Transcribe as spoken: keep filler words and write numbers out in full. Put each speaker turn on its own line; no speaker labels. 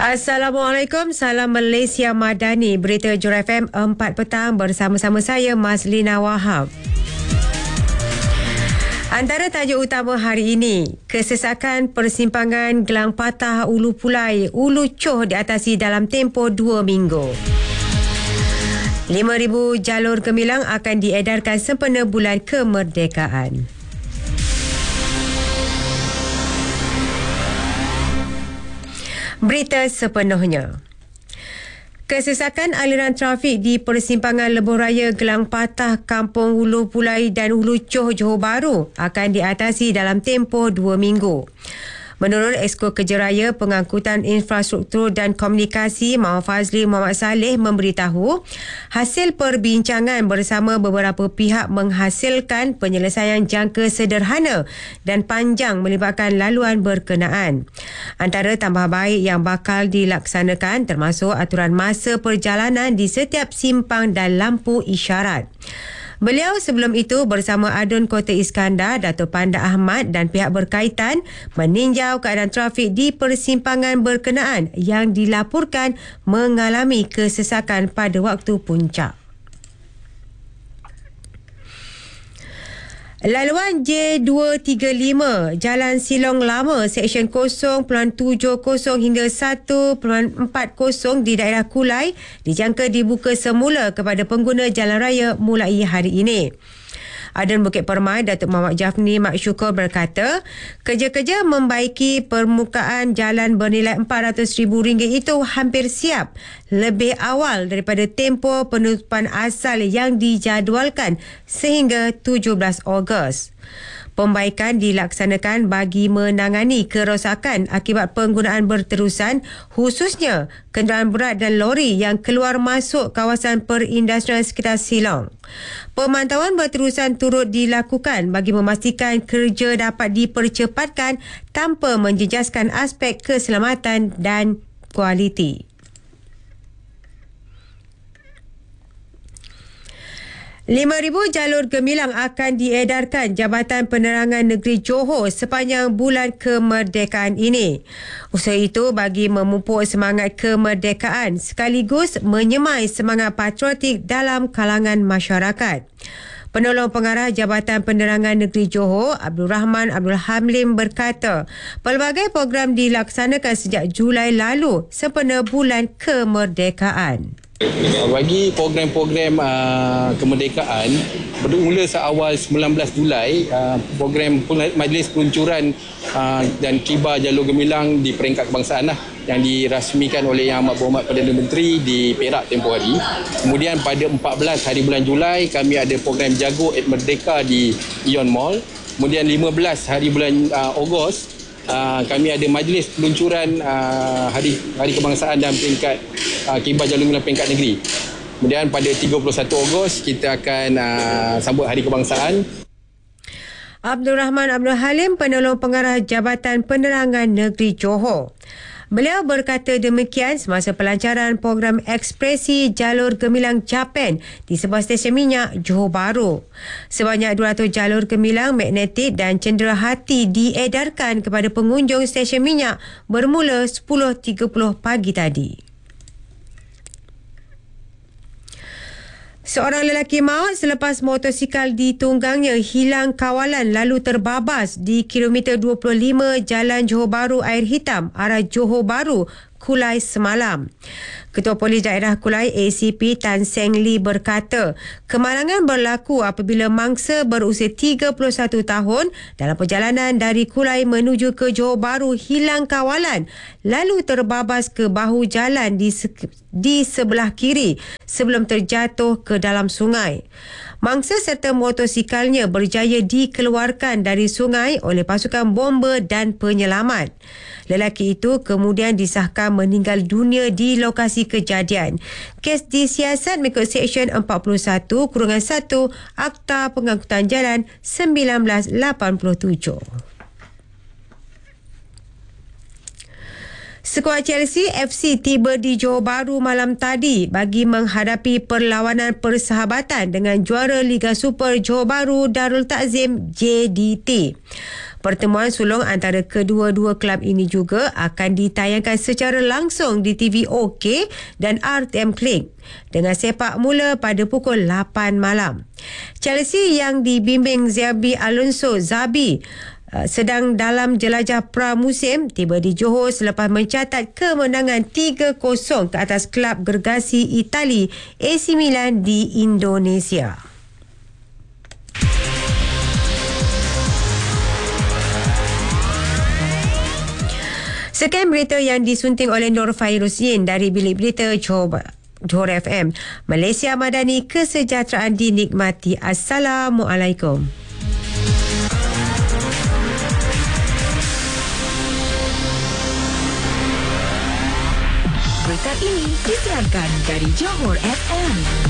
Assalamualaikum, salam Malaysia Madani. Berita Jura F M empat petang bersama-sama saya Mazlina Wahab. Antara tajuk utama hari ini, kesesakan persimpangan Gelang Patah Ulu Pulai, Ulu Choh diatasi dalam tempoh dua minggu. lima ribu jalur gemilang akan diedarkan sempena bulan kemerdekaan. Berita sepenuhnya. Kesesakan aliran trafik di persimpangan Lebuh Raya Gelang Patah, Kampung Ulu Pulai dan Ulu Choh, Johor Bahru akan diatasi dalam tempoh dua minggu. Menurut Esko Kerja Raya Pengangkutan Infrastruktur dan Komunikasi Muhammad Fazli Muhammad Saleh memberitahu, hasil perbincangan bersama beberapa pihak menghasilkan penyelesaian jangka sederhana dan panjang melibatkan laluan berkenaan. Antara tambah baik yang bakal dilaksanakan termasuk aturan masa perjalanan di setiap simpang dan lampu isyarat. Beliau sebelum itu bersama Adun Kota Iskandar, Datuk Panda Ahmad dan pihak berkaitan meninjau keadaan trafik di persimpangan berkenaan yang dilaporkan mengalami kesesakan pada waktu puncak. Laluan J dua tiga lima Jalan Silong Lama Seksyen kosong tujuh kosong hingga satu empat kosong di daerah Kulai dijangka dibuka semula kepada pengguna jalan raya mulai hari ini. Adun Bukit Permai Datuk Muhammad Jafni Mak Syukur berkata, kerja-kerja membaiki permukaan jalan bernilai empat ratus ribu ringgit itu hampir siap lebih awal daripada tempoh penutupan asal yang dijadualkan sehingga tujuh belas Ogos. Pembaikan dilaksanakan bagi menangani kerosakan akibat penggunaan berterusan, khususnya kenderaan berat dan lori yang keluar masuk kawasan perindustrian sekitar Silong. Pemantauan berterusan turut dilakukan bagi memastikan kerja dapat dipercepatkan tanpa menjejaskan aspek keselamatan dan kualiti. lima ribu jalur gemilang akan diedarkan Jabatan Penerangan Negeri Johor sepanjang bulan kemerdekaan ini. Usaha itu bagi memupuk semangat kemerdekaan sekaligus menyemai semangat patriotik dalam kalangan masyarakat. Penolong Pengarah Jabatan Penerangan Negeri Johor, Abdul Rahman Abdul Hamlim berkata, pelbagai program dilaksanakan sejak Julai lalu sempena bulan kemerdekaan.
Bagi program-program uh, kemerdekaan, bermula seawal sembilan belas Julai, uh, program Majlis Peluncuran uh, dan Kibar Jalur Gemilang di peringkat kebangsaan lah, yang dirasmikan oleh Yang Amat Berhormat Perdana Menteri di Perak tempoh hari. Kemudian pada empat belas hari bulan Julai, kami ada program Jago at Merdeka di Ion Mall. Kemudian lima belas hari bulan uh, Ogos, Uh, kami ada majlis peluncuran uh, hari hari kebangsaan dan peringkat uh, Kibar Jalur Gemilang peringkat negeri. Kemudian pada tiga puluh satu Ogos kita akan uh, sambut hari kebangsaan.
Abdul Rahman Abdul Halim, Penolong Pengarah Jabatan Penerangan Negeri Johor. Beliau berkata demikian semasa pelancaran program Ekspresi Jalur Gemilang Japan di sebuah stesen minyak Johor Bahru. Sebanyak dua ratus jalur gemilang magnetik dan cenderahati diedarkan kepada pengunjung stesen minyak bermula sepuluh tiga puluh pagi tadi. Seorang lelaki maut selepas motosikal ditunggangnya hilang kawalan lalu terbabas di kilometer dua puluh lima Jalan Johor Bahru Air Hitam arah Johor Bahru, Kulai semalam. Ketua Polis Daerah Kulai A C P Tan Seng Lee berkata, kemalangan berlaku apabila mangsa berusia tiga puluh satu tahun dalam perjalanan dari Kulai menuju ke Johor Bahru hilang kawalan lalu terbabas ke bahu jalan di, se- di sebelah kiri sebelum terjatuh ke dalam sungai. Mangsa serta motosikalnya berjaya dikeluarkan dari sungai oleh pasukan bomba dan penyelamat. Lelaki itu kemudian disahkan meninggal dunia di lokasi kejadian. Kes disiasat mengikut Seksyen empat puluh satu satu Akta Pengangkutan Jalan seribu sembilan ratus lapan puluh tujuh. Skuad Chelsea F C tiba di Johor Bahru malam tadi bagi menghadapi perlawanan persahabatan dengan juara Liga Super Johor Bahru Darul Takzim J D T. Pertemuan sulung antara kedua-dua kelab ini juga akan ditayangkan secara langsung di T V O K dan R T M Klik dengan sepak mula pada pukul lapan malam. Chelsea yang dibimbing Xabi Alonso Zabi sedang dalam jelajah pramusim tiba di Johor selepas mencatat kemenangan tiga kosong ke atas kelab gergasi Itali A C Milan di Indonesia. Sekian berita yang disunting oleh Nur Fairusin dari Bilik Berita Johor, Johor F M. Malaysia Madani, kesejahteraan dinikmati. Assalamualaikum.
Berita ini disiarkan dari Johor F M.